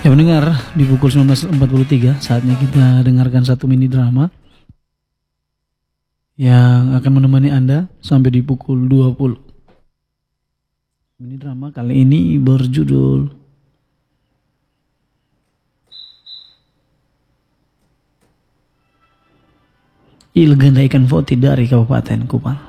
Ya pendengar, di pukul 19.43 saatnya kita dengarkan satu mini drama yang akan menemani Anda sampai di pukul 20. Mini drama kali ini berjudul Legenda Ikan Foti dari Kabupaten Kupang.